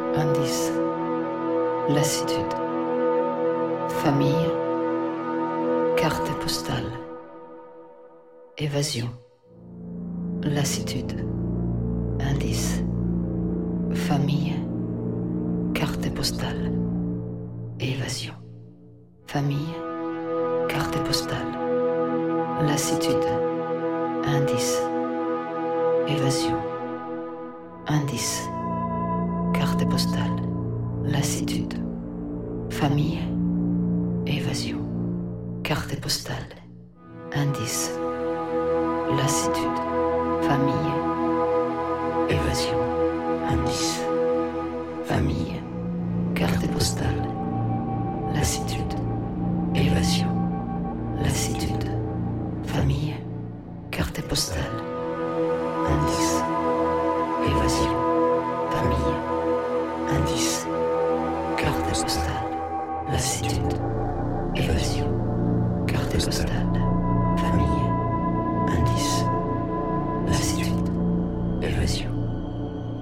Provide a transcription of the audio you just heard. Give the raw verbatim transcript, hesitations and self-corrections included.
indice, lassitude, famille, carte postale, évasion, lassitude, indice, famille, carte postale, évasion, famille, carte postale, lassitude, indice, évasion, indice, carte postale, lassitude, famille, évasion, carte postale, indice, lassitude, famille, évasion, indice, famille, carte postale, lassitude, évasion, lassitude, famille, carte postale, indice, évasion, famille, indice, carte postale, lassitude, évasion, carte postale.